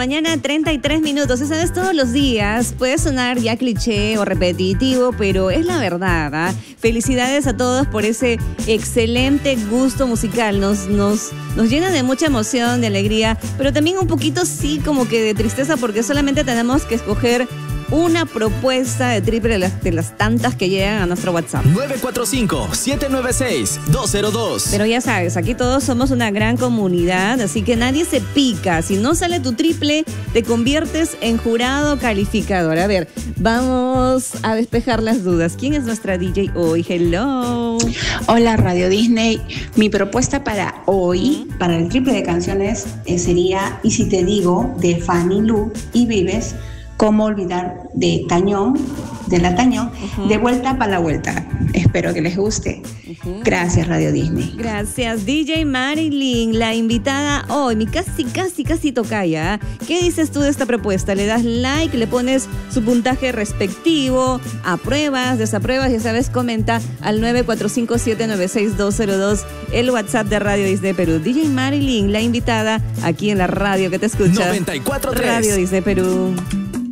mañana, 33 minutos. Esa vez todos los días puede sonar ya cliché o repetitivo, pero es la verdad, ¿ah? Felicidades a todos por ese excelente gusto musical. Nos llena de mucha emoción, de alegría, pero también un poquito sí como que de tristeza porque solamente tenemos que escoger una propuesta de triple de las tantas que llegan a nuestro WhatsApp. 945-796-202. Pero ya sabes, aquí todos somos una gran comunidad, así que nadie se pica. Si no sale tu triple, te conviertes en jurado calificador. A ver, vamos a despejar las dudas. ¿Quién es nuestra DJ hoy? Hello. Hola, Radio Disney. Mi propuesta para hoy, para el triple de canciones, sería Y si te digo, de Fanny Lu y Vives. Cómo olvidar de Tañón, de la Tañón, de Vuelta para la Vuelta. Espero que les guste. Gracias, Radio Disney. Gracias, DJ Marilyn, la invitada hoy, mi casi tocaya. ¿Qué dices tú de esta propuesta? ¿Le das like, le pones su puntaje respectivo? ¿Apruebas, desapruebas? Ya sabes, comenta al 945-796-202, el WhatsApp de Radio Disney Perú. DJ Marilyn, la invitada aquí en la radio que te escucha. 94.3 Radio Disney Perú.